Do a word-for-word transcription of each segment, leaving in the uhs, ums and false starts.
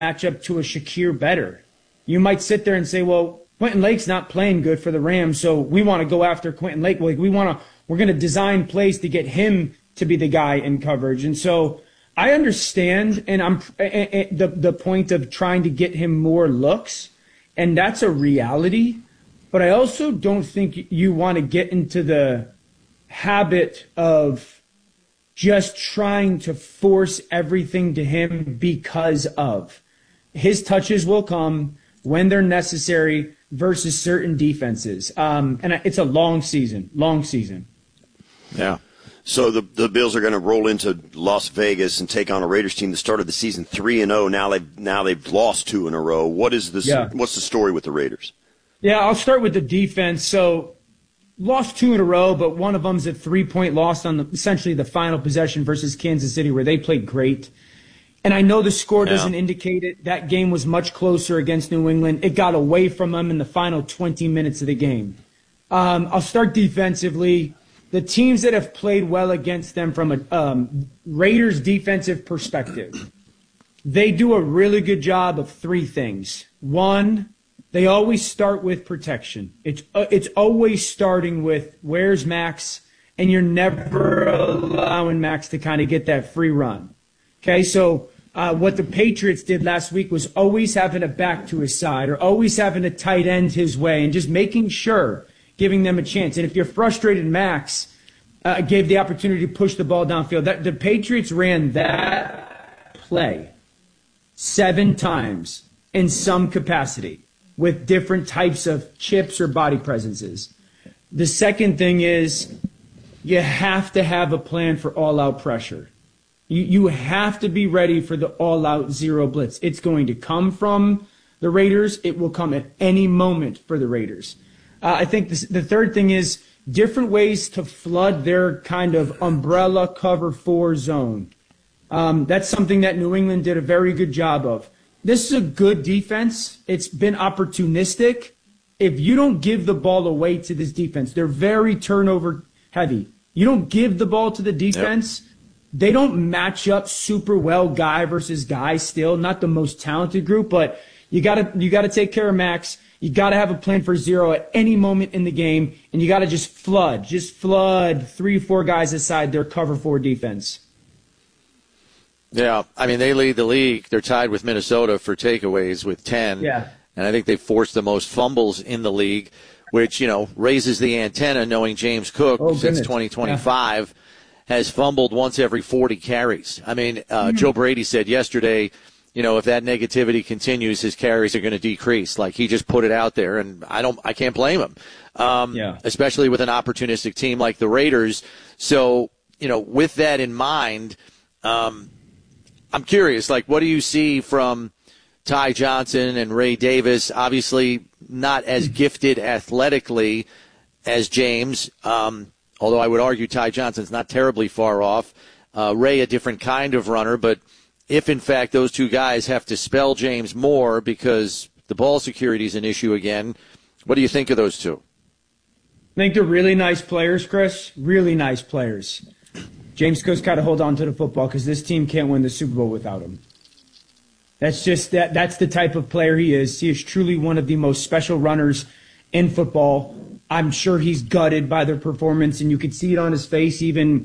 match up to a Shakir better. You might sit there and say, well, Quentin Lake's not playing good for the Rams, so we want to go after Quentin Lake. Like we want to, we're going to design plays to get him to be the guy in coverage. And so I understand, and I'm the the point of trying to get him more looks, and that's a reality. But I also don't think you want to get into the habit of just trying to force everything to him because of. His touches will come when they're necessary versus certain defenses. Um, and it's a long season, long season. Yeah. So the the Bills are going to roll into Las Vegas and take on a Raiders team that started the season three and oh. Now they've now they've lost two in a row. What is this? Yeah. What's the story with the Raiders? Yeah, I'll start with the defense. So lost two in a row, but one of them's a three-point loss on the, essentially the final possession versus Kansas City, where they played great. And I know the score doesn't yeah. indicate it. That game was much closer against New England. It got away from them in the final twenty minutes of the game. Um, I'll start defensively. The teams that have played well against them from a um, Raiders defensive perspective, they do a really good job of three things. One, they always start with protection. It's uh, it's always starting with where's Max, and you're never allowing Max to kind of get that free run. Okay, so uh, what the Patriots did last week was always having a back to his side or always having a tight end his way and just making sure, giving them a chance. And if you're frustrated, Max uh, gave the opportunity to push the ball downfield. That, the Patriots ran that play seven times in some capacity with different types of chips or body presences. The second thing is you have to have a plan for all-out pressure. You, you have to be ready for the all-out zero blitz. It's going to come from the Raiders. It will come at any moment for the Raiders. Uh, I think this, the third thing is different ways to flood their kind of umbrella cover four zone. Um, that's something that New England did a very good job of. This is a good defense. It's been opportunistic. If you don't give the ball away to this defense, they're very turnover heavy. You don't give the ball to the defense. Yep. They don't match up super well guy versus guy still. Not the most talented group, but you gotta you gotta take care of Max. You gotta have a plan for zero at any moment in the game, and you gotta just flood, just flood three, four guys aside their cover four defense. Yeah, I mean, they lead the league. They're tied with Minnesota for takeaways with ten. Yeah. And I think they forced the most fumbles in the league, which, you know, raises the antenna knowing James Cook oh, since twenty twenty-five yeah. has fumbled once every forty carries. I mean, uh, mm-hmm. Joe Brady said yesterday, you know, if that negativity continues, his carries are going to decrease. Like, he just put it out there, and I don't, I can't blame him, um, yeah. especially with an opportunistic team like the Raiders. So, you know, with that in mind, um, I'm curious, like, what do you see from Ty Johnson and Ray Davis? Obviously not as gifted athletically as James, um, although I would argue Ty Johnson's not terribly far off. Uh, Ray, a different kind of runner, but if, in fact, those two guys have to spell James more because the ball security is an issue again, what do you think of those two? I think they're really nice players, Chris, really nice players. James Cook's got to hold on to the football because this team can't win the Super Bowl without him. That's just that. That's the type of player he is. He is truly one of the most special runners in football. I'm sure he's gutted by their performance, and you could see it on his face even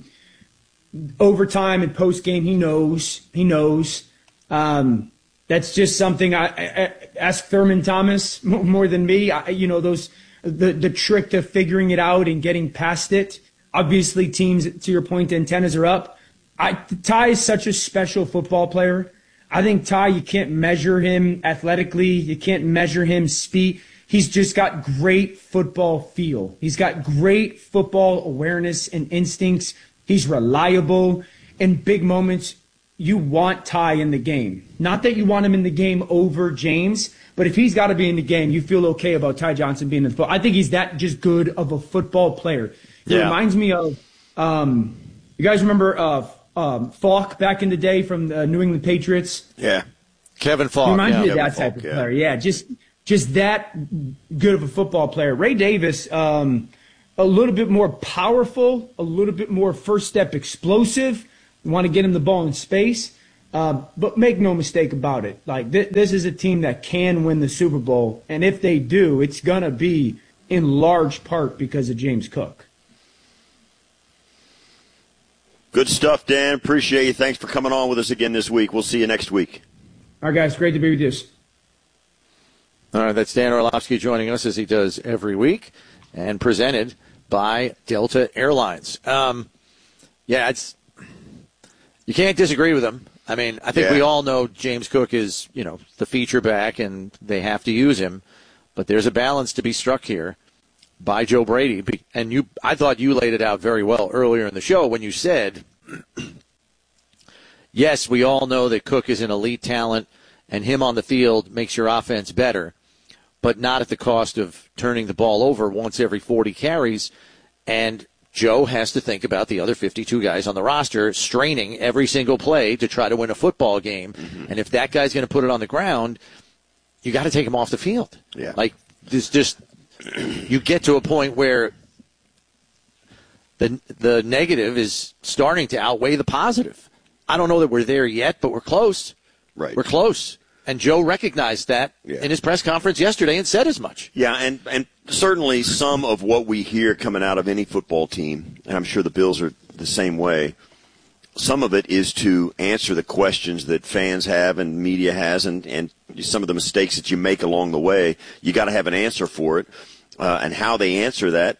overtime and post-game. He knows. He knows. Um, that's just something I, I ask Thurman Thomas more than me. I, you know, those the the trick to figuring it out and getting past it. Obviously, teams, to your point, the antennas are up. I, Ty is such a special football player. I think Ty, you can't measure him athletically. You can't measure him speed. He's just got great football feel. He's got great football awareness and instincts. He's reliable. In big moments, you want Ty in the game. Not that you want him in the game over James, but if he's got to be in the game, you feel okay about Ty Johnson being in the football. I think he's that just good of a football player. It yeah. reminds me of, um, you guys remember uh, um, Falk back in the day from the New England Patriots? Yeah. Kevin Falk. He reminds yeah. me of Kevin that type Falk, of yeah. player. Yeah, just just that good of a football player. Ray Davis, um, a little bit more powerful, a little bit more first step explosive. You want to get him the ball in space. Uh, but make no mistake about it. Like th- this is a team that can win the Super Bowl, and if they do, it's gonna be in large part because of James Cook. Good stuff, Dan. Appreciate you. Thanks for coming on with us again this week. We'll see you next week. All right, guys. Great to be with you. All right, that's Dan Orlovsky joining us as he does every week, and presented by Delta Airlines. Um, yeah, it's you can't disagree with him. I mean, I think yeah. we all know James Cook is, you know, the feature back, and they have to use him. But there's a balance to be struck here by Joe Brady. And you, I thought you laid it out very well earlier in the show when you said, yes, we all know that Cook is an elite talent, and him on the field makes your offense better, but not at the cost of turning the ball over once every forty carries. And Joe has to think about the other fifty-two guys on the roster straining every single play to try to win a football game. Mm-hmm. And if that guy's going to put it on the ground, you got to take him off the field. Yeah. Like, this just, you get to a point where the the negative is starting to outweigh the positive. I don't know that we're there yet, but we're close. Right. We're close. And Joe recognized that yeah. in his press conference yesterday and said as much. Yeah, and, and certainly some of what we hear coming out of any football team, and I'm sure the Bills are the same way, some of it is to answer the questions that fans have and media has, and, and some of the mistakes that you make along the way. You got to have an answer for it, uh, and how they answer that,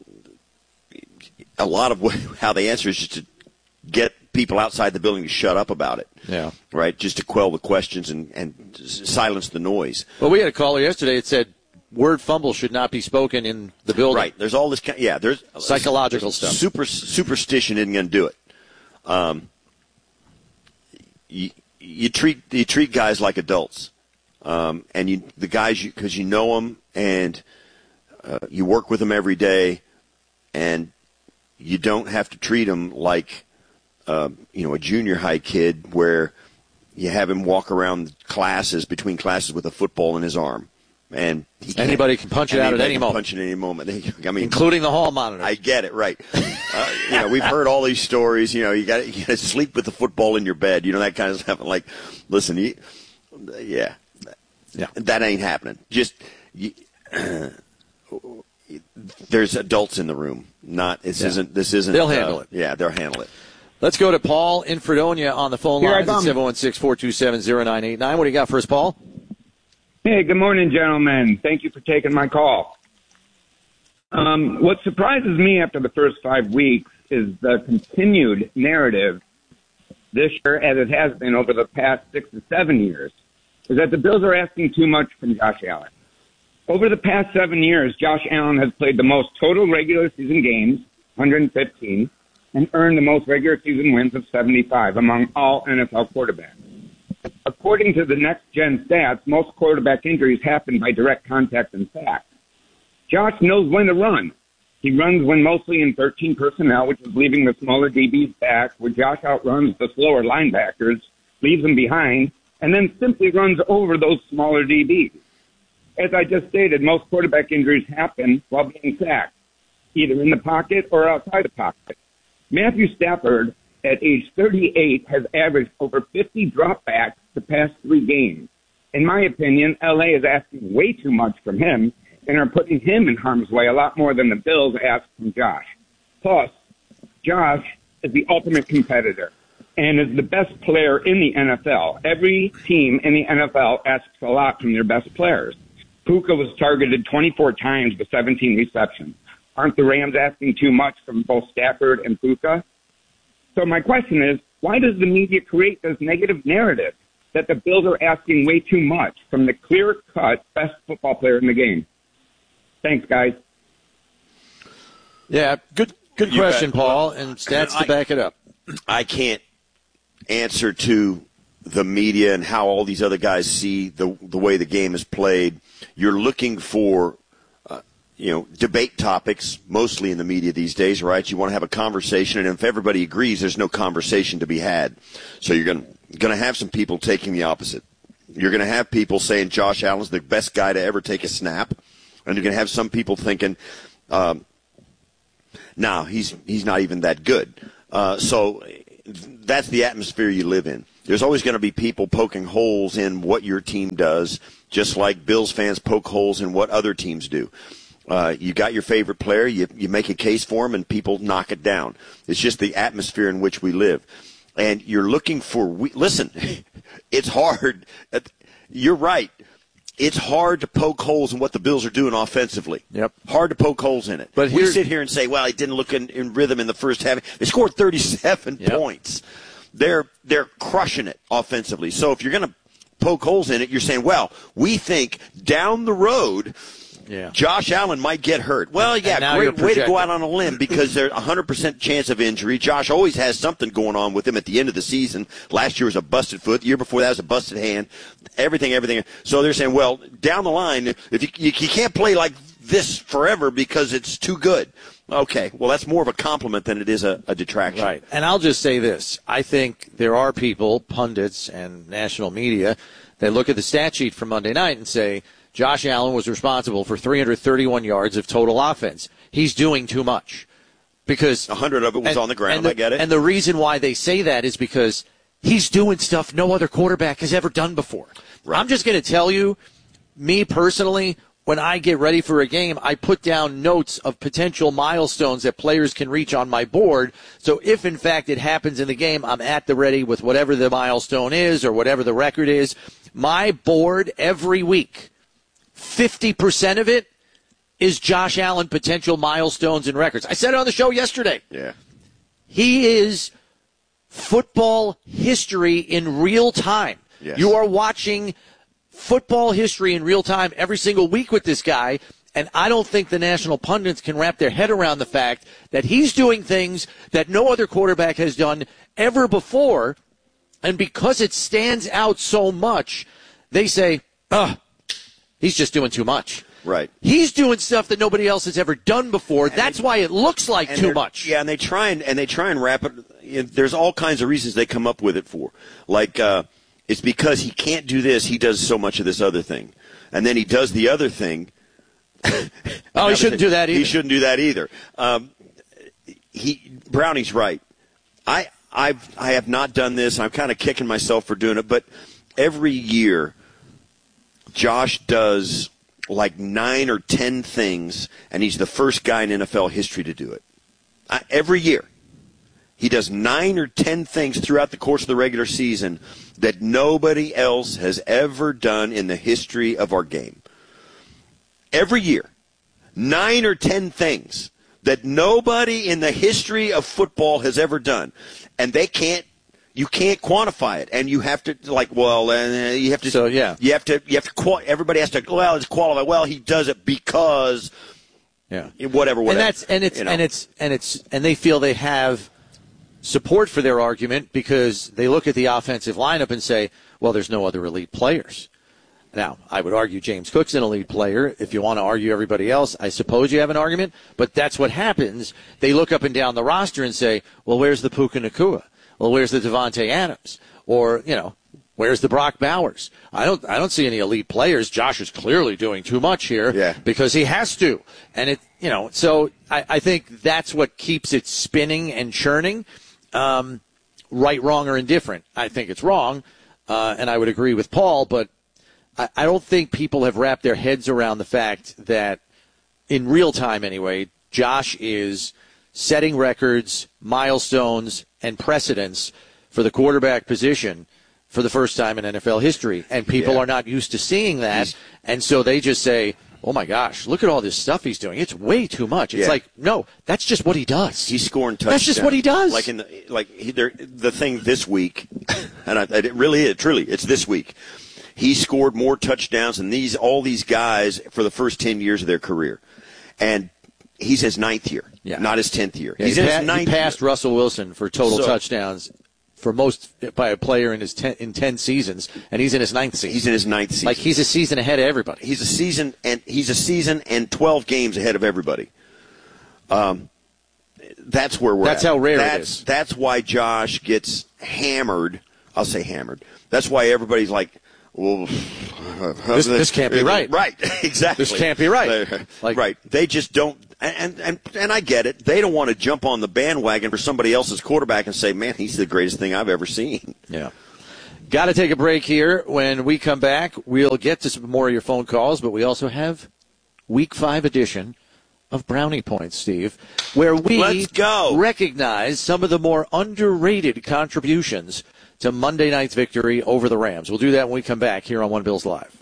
a lot of what, how they answer is just to get people outside the building to shut up about it. Yeah. Right? Just to quell the questions and, and silence the noise. Well, we had a caller yesterday that said word fumble should not be spoken in the building. Right. There's all this, yeah, there's psychological there's stuff. Super, superstition isn't going to do it. Um, you, you treat, you treat guys like adults. Um, and you, the guys, you, cause you know them and, uh, you work with them every day, and you don't have to treat them like, Uh, you know, a junior high kid where you have him walk around classes, between classes with a football in his arm. And he anybody can punch it out at any can moment. Punch it at any moment. I mean, including the hall monitor. I get it, right. uh, you know, we've heard all these stories. You know, you got you got to sleep with the football in your bed. You know, that kind of stuff. Like, listen, you, yeah, yeah, that ain't happening. Just you, uh, there's adults in the room. Not this yeah. isn't this isn't. They'll handle uh, it. Yeah, they'll handle it. Let's go to Paul in Fredonia on the phone line at seven one six, four two seven, zero nine eight nine. What do you got for us, Paul? Hey, good morning, gentlemen. Thank you for taking my call. Um, what surprises me after the first five weeks is the continued narrative this year, as it has been over the past six to seven years, is that the Bills are asking too much from Josh Allen. Over the past seven years, Josh Allen has played the most total regular season games, one hundred fifteen, and earned the most regular season wins of seventy-five among all N F L quarterbacks. According to the next-gen stats, most quarterback injuries happen by direct contact and sack. Josh knows when to run. He runs when mostly in thirteen personnel, which is leaving the smaller D Bs back, where Josh outruns the slower linebackers, leaves them behind, and then simply runs over those smaller D Bs. As I just stated, most quarterback injuries happen while being sacked, either in the pocket or outside the pocket. Matthew Stafford, at age thirty-eight, has averaged over fifty dropbacks the past three games. In my opinion, L A is asking way too much from him and are putting him in harm's way a lot more than the Bills ask from Josh. Plus, Josh is the ultimate competitor and is the best player in the N F L. Every team in the N F L asks a lot from their best players. Puka was targeted twenty-four times with seventeen receptions. Aren't the Rams asking too much from both Stafford and Puka? So my question is, why does the media create this negative narrative that the Bills are asking way too much from the clear-cut best football player in the game? Thanks, guys. Yeah, good good You question, bet. Paul, and stats I, to back it up. I can't answer to the media and how all these other guys see the the way the game is played. You're looking for you know, debate topics, mostly in the media these days, right? You want to have a conversation, and if everybody agrees, there's no conversation to be had. So you're going to going to have some people taking the opposite. You're going to have people saying Josh Allen's the best guy to ever take a snap, and you're going to have some people thinking, um, no, he's he's not even that good. Uh, so that's the atmosphere you live in. there's always going to be people poking holes in what your team does, just like Bills fans poke holes in what other teams do. Uh, you got your favorite player, you, you make a case for him, and people knock it down. It's just the atmosphere in which we live. And you're looking for – listen, it's hard. You're right. It's hard to poke holes in what the Bills are doing offensively. Yep. Hard to poke holes in it. But we sit here and say, well, it didn't look in, in rhythm in the first half. They scored thirty-seven yep. points. They're they're crushing it offensively. So if you're going to poke holes in it, you're saying, well, we think down the road yeah. Josh Allen might get hurt. Well, yeah, great way to go out on a limb because there's a one hundred percent chance of injury. Josh always has something going on with him at the end of the season. Last year was a busted foot. The year before that was a busted hand. Everything, everything. So they're saying, well, down the line, if you, you, you can't play like this forever because it's too good. Okay, well, that's more of a compliment than it is a, a detraction. Right. And I'll just say this. I think there are people, pundits and national media, that look at the stat sheet from Monday night and say, Josh Allen was responsible for three hundred thirty-one yards of total offense. He's doing too much. Because one hundred of it was and, on the ground, the, I get it. And the reason why they say that is because he's doing stuff no other quarterback has ever done before. Right. I'm just going to tell you, me personally, when I get ready for a game, I put down notes of potential milestones that players can reach on my board. So if, in fact, it happens in the game, I'm at the ready with whatever the milestone is or whatever the record is. My board every week, fifty percent of it is Josh Allen potential milestones and records. I said it on the show yesterday. Yeah. He is football history in real time. Yes. You are watching football history in real time every single week with this guy, and I don't think the national pundits can wrap their head around the fact that he's doing things that no other quarterback has done ever before, and because it stands out so much, they say, ugh, he's just doing too much. Right. He's doing stuff that nobody else has ever done before. And That's they, why it looks like too much. Yeah, and they try and, and they try and wrap it. There's all kinds of reasons they come up with it for. Like, uh, it's because he can't do this, he does so much of this other thing. And then he does the other thing. oh, he shouldn't do that either. He shouldn't do that either. Um, he Brownie's right. I I've I have not done this. I'm kind of kicking myself for doing it, but every year Josh does like nine or ten things, and he's the first guy in N F L history to do it. Uh, every year. He does nine or ten things throughout the course of the regular season that nobody else has ever done in the history of our game. Every year. Nine or ten things that nobody in the history of football has ever done. And they can't, you can't quantify it. And you have to, like, well, uh, you have to, so, yeah. you have to, you have to, everybody has to, well, it's qualified. Well, he does it because, yeah, whatever, whatever. And that's, and it's, you know. and it's, and it's, and they feel they have support for their argument because they look at the offensive lineup and say, well, there's no other elite players. Now, I would argue James Cook's an elite player. If you want to argue everybody else, I suppose you have an argument. But that's what happens. They look up and down the roster and say, well, where's the Puka Nacua? Well, where's the Devontae Adams? Or, you know, where's the Brock Bowers? I don't I don't see any elite players. Josh is clearly doing too much here yeah. because he has to. And, it, you know, so I, I think that's what keeps it spinning and churning. Um, right, wrong, or indifferent. I think it's wrong, uh, and I would agree with Paul, but I, I don't think people have wrapped their heads around the fact that, in real time anyway, Josh is setting records, milestones, and precedents for the quarterback position for the first time in N F L history, and people yeah. are not used to seeing that, He's, and so they just say, oh, my gosh, look at all this stuff he's doing. It's way too much. It's yeah. like, no, that's just what he does. He's scoring touchdowns. That's just what he does. Like in the, like he, the thing this week, and I, it really is, truly, it's this week. He scored more touchdowns than these all these guys for the first ten years of their career. And he's his ninth year, yeah. not his tenth year. Yeah, he's he in pa- his ninth he passed year. Russell Wilson for total so, touchdowns for most by a player in his ten, in ten seasons, and he's in his ninth season. He's in his ninth season. Like he's a season ahead of everybody. He's a season and he's a season and twelve games ahead of everybody. Um, that's where we're. That's at. how rare that's, it is. That's why Josh gets hammered. I'll say hammered. That's why everybody's like, well, this, this can't be right. Right, exactly. This can't be right. Like, right. They just don't. And, and and I get it. They don't want to jump on the bandwagon for somebody else's quarterback and say, man, he's the greatest thing I've ever seen. Yeah. Got to take a break here. When we come back, we'll get to some more of your phone calls, but we also have Week five edition of Brownie Points, Steve, where we Let's go. recognize some of the more underrated contributions to Monday night's victory over the Rams. We'll do that when we come back here on One Bills Live.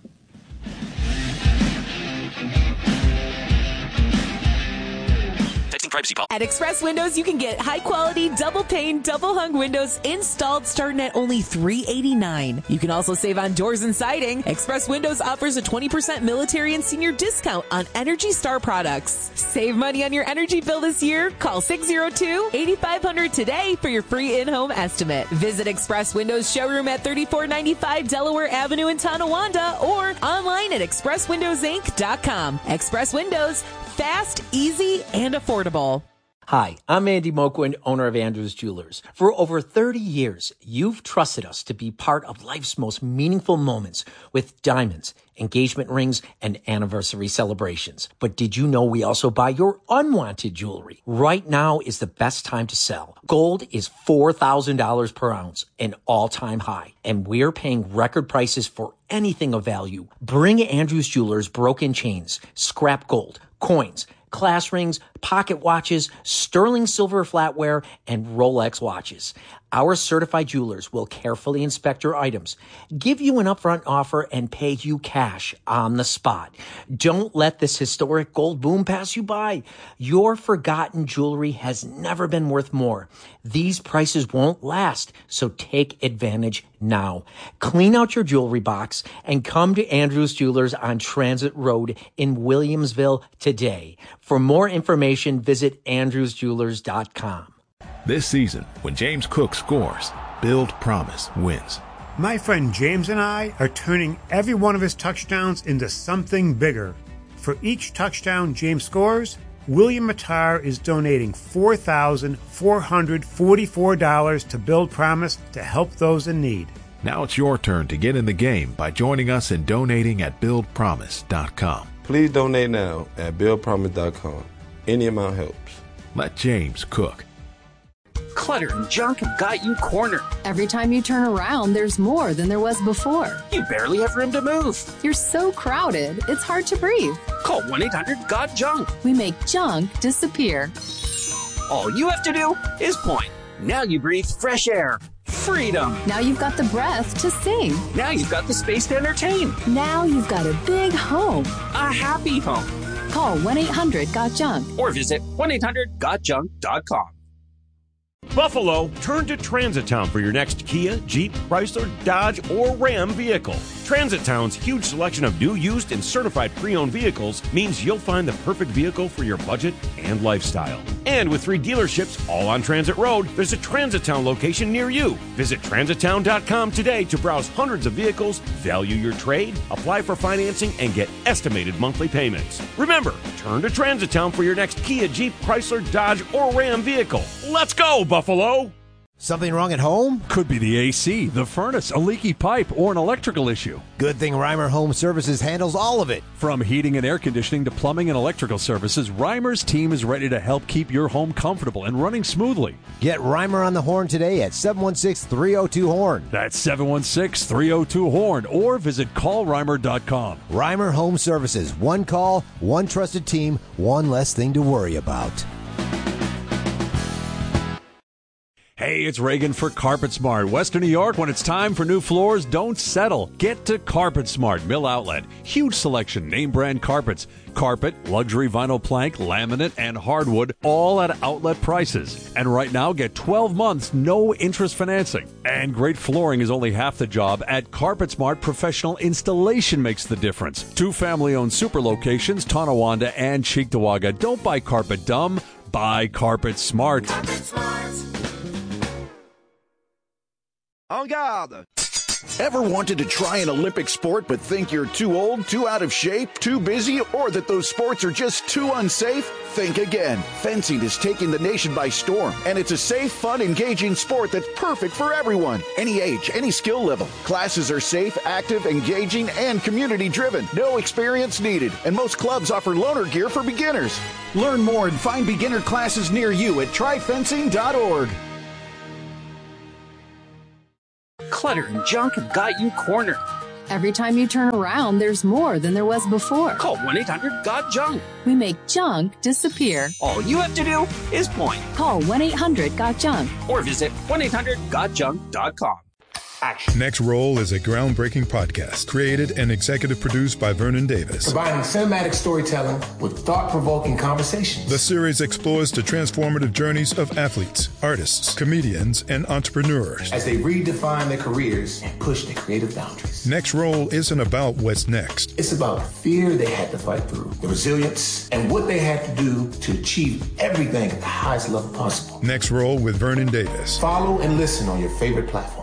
Privacy policy. At Express Windows, you can get high-quality, double-pane, double-hung windows installed starting at only three hundred eighty-nine dollars. You can also save on doors and siding. Express Windows offers a twenty percent military and senior discount on Energy Star products. Save money on your energy bill this year. Call six oh two, eight five hundred today for your free in-home estimate. Visit Express Windows showroom at thirty-four ninety-five Delaware Avenue in Tonawanda or online at express windows inc dot com. Express Windows, fast, easy, and affordable. Hi, I'm Andy Moquin, owner of Andrews Jewelers. For over thirty years, you've trusted us to be part of life's most meaningful moments with diamonds, engagement rings, and anniversary celebrations. But did you know we also buy your unwanted jewelry? Right now is the best time to sell. Gold is four thousand dollars per ounce, an all-time high, and we're paying record prices for anything of value. Bring Andrews Jewelers broken chains, scrap gold, coins, class rings, pocket watches, sterling silver flatware, and Rolex watches. Our certified jewelers will carefully inspect your items, give you an upfront offer, and pay you cash on the spot. Don't let this historic gold boom pass you by. Your forgotten jewelry has never been worth more. These prices won't last, so take advantage now. Clean out your jewelry box and come to Andrews Jewelers on Transit Road in Williamsville today. For more information, visit andrews jewelers dot com. This season, when James Cook scores, Build Promise wins. My friend James and I are turning every one of his touchdowns into something bigger. For each touchdown James scores, William Matar is donating four thousand four hundred forty-four dollars to Build Promise to help those in need. Now it's your turn to get in the game by joining us in donating at build promise dot com. Please donate now at build promise dot com. Any amount helps. Let James cook. Clutter and junk have got you cornered. Every time you turn around, there's more than there was before. You barely have room to move. You're so crowded, it's hard to breathe. Call one eight hundred got junk. We make junk disappear. All you have to do is point. Now you breathe fresh air. Freedom. Now you've got the breath to sing. Now you've got the space to entertain. Now you've got a big home. A happy home. Call one eight hundred got junk. Or visit one eight hundred got junk dot com. Buffalo, turn to Transit Town for your next Kia, Jeep, Chrysler, Dodge, or Ram vehicle. Transit Town's huge selection of new, used, and certified pre-owned vehicles means you'll find the perfect vehicle for your budget and lifestyle. And with three dealerships all on Transit Road, there's a Transit Town location near you. Visit transit town dot com today to browse hundreds of vehicles, value your trade, apply for financing, and get estimated monthly payments. Remember, turn to Transit Town for your next Kia, Jeep, Chrysler, Dodge, or Ram vehicle. Let's go, Buffalo! Something wrong at home? Could be the A C, the furnace, a leaky pipe, or an electrical issue. Good thing Reimer Home Services handles all of it. From heating and air conditioning to plumbing and electrical services, Reimer's team is ready to help keep your home comfortable and running smoothly. Get Reimer on the horn today at seven one six, three oh two, horn. That's seven one six, three oh two, horn, or visit call reimer dot com. Reimer Home Services. One call, one trusted team, one less thing to worry about. Hey, it's Reagan for Carpet Smart. Western New York, when it's time for new floors, don't settle. Get to Carpet Smart Mill Outlet. Huge selection, name brand carpets. Carpet, luxury vinyl plank, laminate, and hardwood, all at outlet prices. And right now, get twelve months, no interest financing. And great flooring is only half the job. At Carpet Smart, professional installation makes the difference. Two family-owned super locations, Tonawanda and Cheektowaga. Don't buy carpet dumb, buy Carpet Smart. Carpet Smart. En garde! Ever wanted to try an Olympic sport but think you're too old, too out of shape, too busy, or that those sports are just too unsafe? Think again. Fencing is taking the nation by storm, and it's a safe, fun, engaging sport that's perfect for everyone. Any age, any skill level. Classes are safe, active, engaging, and community-driven. No experience needed, and most clubs offer loaner gear for beginners. Learn more and find beginner classes near you at try fencing dot org. Clutter and junk have got you cornered. Every time you turn around, there's more than there was before. Call one eight hundred got junk. We make junk disappear. All you have to do is point. Call one eight hundred got junk. Or visit one eight hundred got junk dot com. Action. Next Roll is a groundbreaking podcast created and executive produced by Vernon Davis. Combining cinematic storytelling with thought-provoking conversations. The series explores the transformative journeys of athletes, artists, comedians, and entrepreneurs as they redefine their careers and push their creative boundaries. Next Roll isn't about what's next. It's about the fear they had to fight through, the resilience, and what they had to do to achieve everything at the highest level possible. Next Roll with Vernon Davis. Follow and listen on your favorite platform.